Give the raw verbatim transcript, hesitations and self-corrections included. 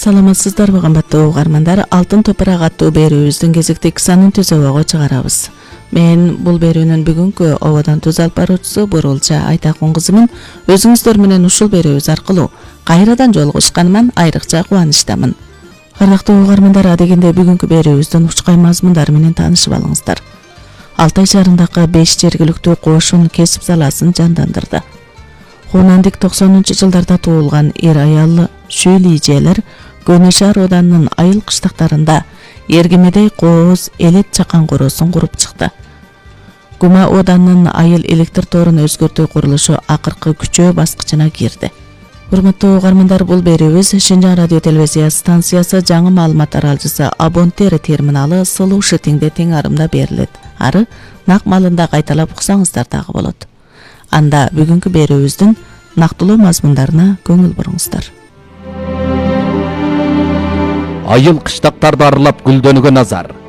Саламатсыздарбы кымбаттуу угармандар, Алтын топурак аттуу берүүбүздүн кезектик санын түзөөгө чыгарабыз. Мен бул берүүнүн бүгүнкү ободон туз алып баруучусу Бурулча Айтакун кызымын. Өзүңүздөр менен ушул берүүбүз аркылуу кайрадан жолугушканыма айрыкча кубанычтамын. Ардактуу угармандар, адегенде бүгүнкү берүүбүздүн учкай мазмундары менен таанышып алыңыздар. Алтай шаарындагы беш жергиликтүү кошун кесип саласын жандандырды. Хунандик токсонунчу жылдарда туулган эр аялы шүүлийжелер Көнө шаар оданынын айыл кыштактарында Эргемедей кооз элет чакан короосун куруп чыкты. Гума оданынын айыл электр торун өзгөртүү курулушу акыркы күчөө баскычына кирди. Урматтуу угармандар, бул берүүбүз Шинжаң радио телевизия станциясы жаңы маалымат таралчысы Абонтер терминалы Сулуу Шытиңде тең арымда берилет. Ары нак малында кайталап уксаңыздар дагы болот. Анда бүгүнкү берүүбүздүн нактылуу мазмундарына көңүл буруңуздар. Айыл кыштактарды аралап гүлдөнүүгө назар.